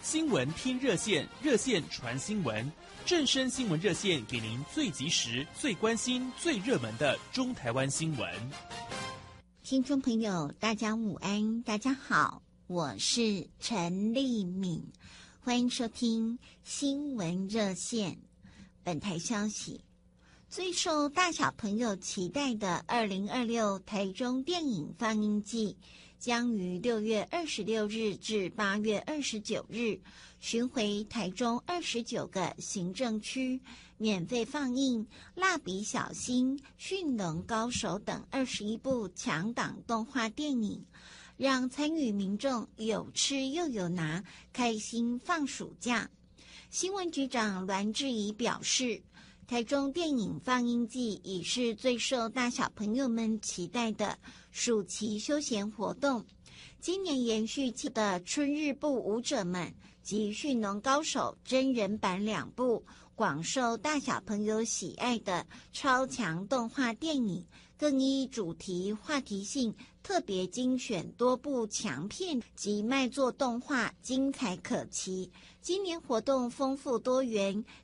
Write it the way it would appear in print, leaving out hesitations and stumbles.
新闻听热线，热线传新闻，正声新闻热线给您最及时、最关心、最热门的中台湾新闻。 听众朋友，大家午安，大家好，我是陈丽敏，欢迎收听新闻热线。本台消息，最受大小朋友期待的2026台中电影放映季将于6月26日至8月29日巡回台中29个行政区，免费放映《蜡笔小新》《驯龙高手》等21部强档动画电影，让参与民众有吃又有拿，开心放暑假。新闻局长栾志怡表示，台中电影放映季已是最受大小朋友们期待的暑期休闲活动。今年延续的春日部舞者们及驯龙高手真人版2部广受大小朋友喜爱的超强动画电影，更依主题话题性特别精选多部强片及卖座动画，精彩可期。今年活动丰富多元，